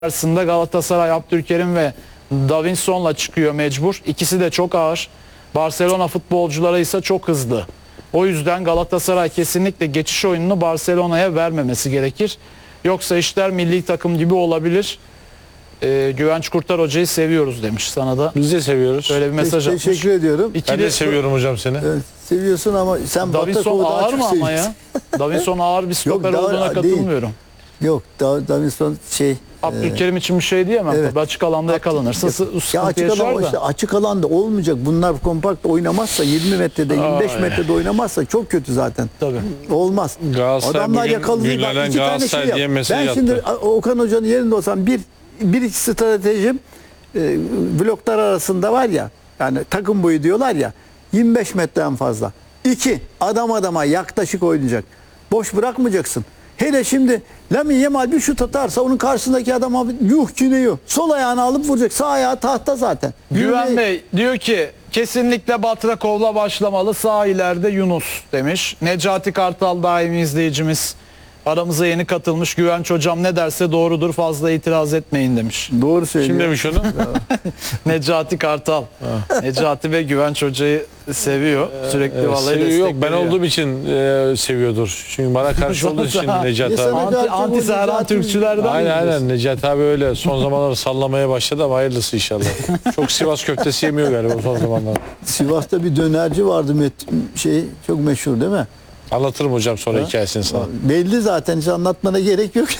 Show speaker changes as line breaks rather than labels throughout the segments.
karşısında Galatasaray Abdülkerim ve Davinson'la çıkıyor mecbur. İkisi de çok ağır. Barcelona futbolcuları ise çok hızlı. O yüzden Galatasaray kesinlikle geçiş oyununu Barcelona'ya vermemesi gerekir. Yoksa işler milli takım gibi olabilir. Güvenç Kurtar hocayı seviyoruz demiş sana da.
Biz de seviyoruz.
Öyle bir mesaj atmış.
Teşekkür ediyorum.
Ben de seviyorum hocam seni.
Evet, seviyorsun ama sen
Davinson
daha
ağır
çok
mı ama
seviyorsun.
ya? Davinson ağır bir stoper
daha
olduğuna
değil.
katılmıyorum.
Yok, Davinson
Abdülkerim için bir şey diyemem.
evet.
Tabii açık alanda yakalanırsa
ya
sıkıntı
açık
yaşar
alanda,
da.
işte açık alanda olmayacak. Bunlar kompakt oynamazsa 20 metrede 25 metrede oynamazsa çok kötü zaten.
Tabii.
Olmaz.
Galatasaray
Adamlar
bugün
yakalayacak.
Gülhalen
İki tane
Galatasaray
şey
diye
yap.
mesaj
Ben
attı.
şimdi Okan Hoca'nın yerinde olsam bir iki stratejim bloklar arasında var ya, yani takım boyu diyorlar ya, 25 metreden fazla. 2 adam adama yaklaşık oynayacak. Boş bırakmayacaksın. Hele şimdi Lamine Yamal bir şut atarsa onun karşısındaki adam abi yuh ki ne yuh. Sol ayağını alıp vuracak. Sağ ayağı tahta zaten.
Güven Bey diyor ki kesinlikle Batrakov'la başlamalı. Sağ ileride Yunus demiş. Necati Kartal daimi izleyicimiz. Aramıza yeni katılmış. Güvenç hocam ne derse doğrudur, fazla itiraz etmeyin demiş.
Doğru söylüyor.
Kim demiş onu?
Necati Kartal. Necati ve Güvenç hocayı seviyor. Sürekli vallahi
Seviyor, yok
destek
ben
veriyor.
olduğum için seviyordur. Çünkü bana karşı olduğu için Necati abi.
Anti Serhan Türkçülerden
Aynen
mi diyorsun?
aynen Necati abi öyle son zamanlarda sallamaya başladı ama hayırlısı inşallah. Çok Sivas köftesi yemiyor galiba son zamanlarda.
Sivas'ta bir dönerci vardı çok meşhur değil mi?
Anlatırım hocam sonra hikayesini sana.
Belli zaten, hiç anlatmana gerek yok.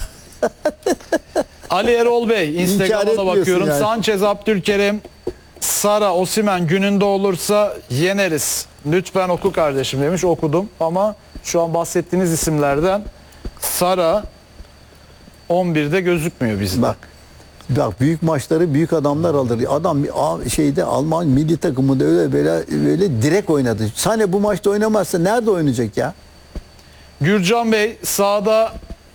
Ali Erol Bey Instagram'a da
etmiyorsun
bakıyorum.
yani.
Sanchez, Abdülkerim, Sara, Osimhen gününde olursa yeneriz. Lütfen oku kardeşim demiş. Okudum ama şu an bahsettiğiniz isimlerden Sara 11'de gözükmüyor bizde.
Bak büyük maçları büyük adamlar alır. Adam Alman milli takımında öyle direkt oynadı. Sane bu maçta oynamazsa nerede oynayacak ya?
Gürcan Bey sağda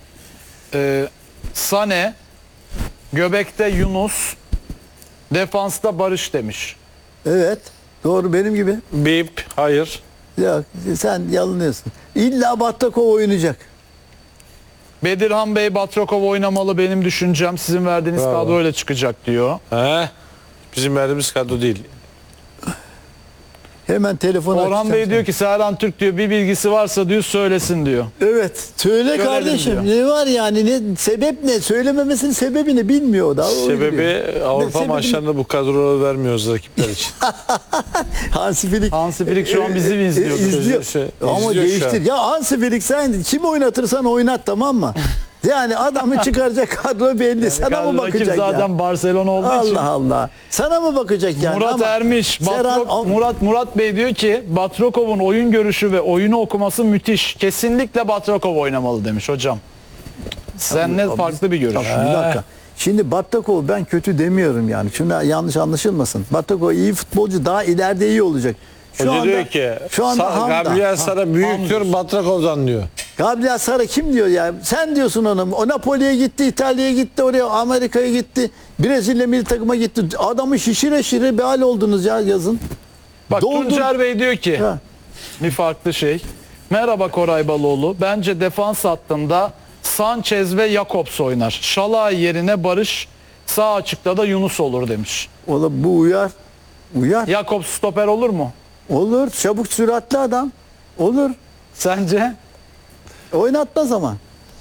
Sane, göbekte Yunus, defansta Barış demiş.
Evet. Doğru, benim gibi.
Bip, hayır.
Ya sen yanılıyorsun. İlla Battakov oynayacak.
Bedirhan Bey Batrakov oynamalı benim düşüncem. Sizin verdiğiniz
Bravo.
kadro öyle çıkacak diyor.
Bizim verdiğimiz kadro değil.
Hemen telefonu
Orhan
açacağım
Bey
sana.
diyor ki Serhan Türk diyor bir bilgisi varsa diyor söylesin diyor.
Evet. Söyle
Görelim
kardeşim.
diyor.
Ne var yani? Sebep ne? Söylememesinin sebebini bilmiyor o da.
Sebebi Avrupa
sebebini-
maçlarında bu kadroları vermiyoruz rakipler için.
Hansi Flick.
Hansi Flick şu an bizi mi izliyor?
İzliyor. Ama
İzliyor şu
değiştir.
an.
Ya Hansi Flick sen kim oynatırsan oynat, tamam mı? Yani adamı çıkaracak kadro belli. Sana mı
Rakip
bakacak
zaten
ya?
Barcelona olduğu için.
Allah Allah. Sana mı bakacak yani?
Murat
Ama
Ermiş,
Serhan-
Murat Bey diyor ki Batrakov'un oyun görüşü ve oyunu okuması müthiş. Kesinlikle Batrakov oynamalı demiş hocam. Seninle farklı bir görüş.
Tamam, bir dakika. Şimdi Battakov ben kötü demiyorum yani. Şuna yanlış anlaşılmasın. Battakov iyi futbolcu, daha ileride iyi olacak.
Hoca diyor ki Gabriel Sara büyüktür Batrakov'dan diyor.
Gabriel Sara kim diyor ya? Sen diyorsun ona. O Napoli'ye gitti, İtalya'ya gitti, oraya Amerika'ya gitti. Brezilya milli takıma gitti. Adamı şişire bir hal oldunuz ya yazın.
Bak
Doldur.
Tuncer Bey diyor ki
Ha.
bir farklı şey. Merhaba Koray Baloğlu. Bence defans hattında Sanchez ve Jakobs oynar. Şalay yerine Barış, sağ açıkta da Yunus olur demiş.
Oğlum bu uyar. Uyar.
Jakobs stoper olur mu?
Olur. Çabuk, süratli adam. Olur.
Sence?
Oynatmaz ama.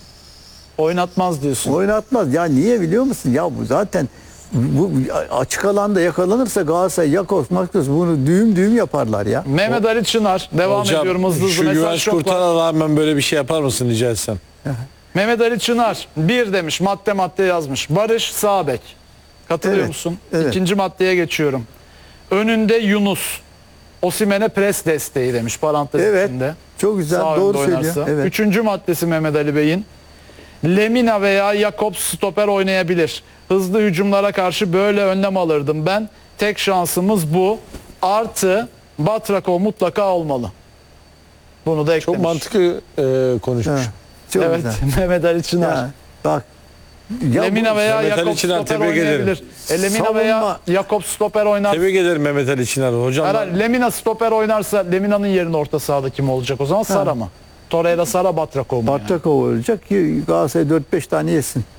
Oynatmaz diyorsun.
Oynatmaz. Ya niye biliyor musun? Ya bu zaten bu açık alanda yakalanırsa Galatasaray, Jakobs, Marcus bunu düğüm yaparlar ya.
Mehmet Ali Çınar. Devam ediyorum hızlı hızlı.
Şu
Mesaj
Güvenç
çok var.
Kurtar'a rağmen böyle bir şey yapar mısın rica etsem?
Mehmet Ali Çınar 1 demiş, madde yazmış. Barış sağ bek. Katılıyor
Evet,
musun?
evet.
İkinci maddeye geçiyorum. Önünde Yunus. Osimhen'e pres desteği demiş parantez
Evet.
içinde.
Çok güzel.
Sağ
Doğru
önde oynarsa.
söylüyor. Evet.
Üçüncü maddesi Mehmet Ali Bey'in. Lemina veya Jakobs stoper oynayabilir. Hızlı hücumlara karşı böyle önlem alırdım ben. Tek şansımız bu. Artı Batrakov mutlaka olmalı. Bunu da eklemiş.
Çok mantıklı konuşmuş.
Ha, çok
Evet
güzel.
Mehmet Ali Çınar.
Ya, bak. Ya
Lemina
bu-
veya
Mehmet Ali
Jakobs
Çınar,
stoper
tebrik ederim.
oynayabilir. Lemina veya
Savunma-
Jakobs stoper oynar.
Tebrik ederim Mehmet Ali Çınar. Hocam
Herhalde Lemina stoper oynarsa Lemina'nın yerine orta sahada kim olacak o zaman? Sara mı? Torreira, Sara, Batrakov mu? Yani?
Battakov olacak ki Galatasaray 4-5 tane yesin.